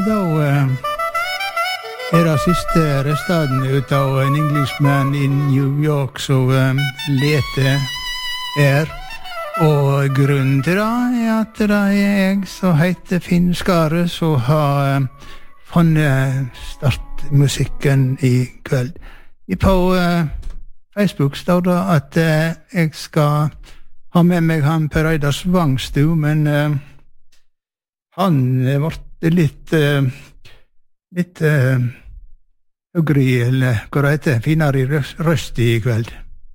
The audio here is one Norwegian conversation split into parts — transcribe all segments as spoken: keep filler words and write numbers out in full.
da uh, er det siste restaden ut av en Englishman i New York som um, leter er. Og grunnen til det er at det er jeg som heter Finn Skare som har um, funnet startmusikken i kveld. På uh, Facebook står det at uh, jeg skal ha med meg han Per Eidar Svangstu, men uh, han ble litt uh, litt uh, høgre, eller hva det heter, finere i røst i kveld.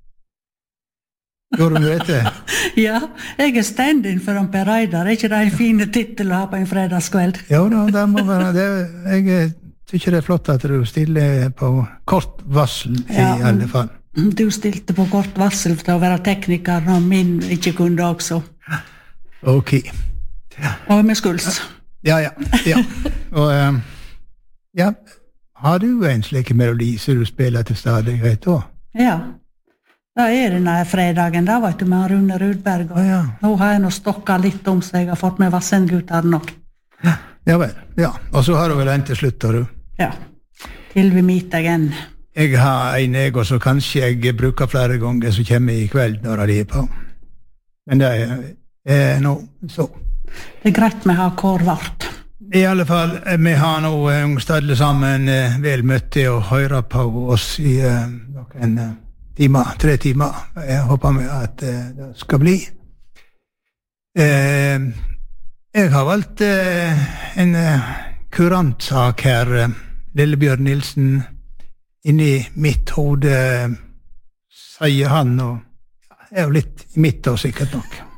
Går du vet det? Ja, jeg er stand-in for han Per Eidar. Er ikke det en fin titel å ha på en fredagskveld? Ja, da, det må være det. Jeg tykker det er flott at du stiller på kort varsel i ja, alle fall. Du stilte på kort varsel for å være tekniker når min ikke kunne også. Ok. Ja. Og med skuls. Ja, ja, ja. Og um, ja, har du en slik melodi som du spiller til stadighet da? Ja, da er denne fredagen da, vet du, med Rune Rudberg. Og ah, ja. Nå har jeg nå stokket litt om seg, jeg har fått med Vassendgutter nok. Ja, ja vel, ja. Og så har du vel en til slutt, har du? Ja, til vi meet igjen. Jeg har en ego som kanskje jeg bruker flere ganger som kommer i kveld når de er på. Men det er, er nå så. Det er greit med å ha kår vart. I alle fall, vi har nå ungstadle sammen eh, vel møtt til å høre på oss i eh, noen eh, timer, tre timer. Jeg håper vi at eh, det skal bli. Eh, jeg har valgt eh, en eh, kurantsak her, eh, Lillebjørn Nilsen. Inni mitt hode, sier han, og er jo litt i mitt og sikkert nok.